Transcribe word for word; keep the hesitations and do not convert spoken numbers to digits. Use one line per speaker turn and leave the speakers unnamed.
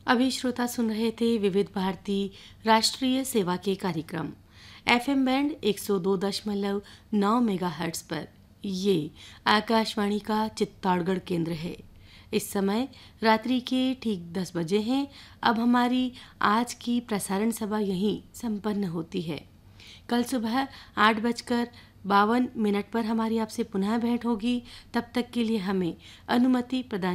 अभी श्रोता सुन रहे थे विविध भारती राष्ट्रीय सेवा के कार्यक्रम एफएम बैंड एक सौ दो दशमलव नौ मेगाहर्ट्ज पर। ये आकाशवाणी का चित्तौड़गढ़ केंद्र है। इस समय रात्रि के ठीक दस बजे हैं। अब हमारी आज की प्रसारण सभा यहीं संपन्न होती है। कल सुबह आठ बजकर बावन मिनट पर हमारी आपसे पुनः भेंट होगी। तब तक के लिए हमें अनुमति प्रदान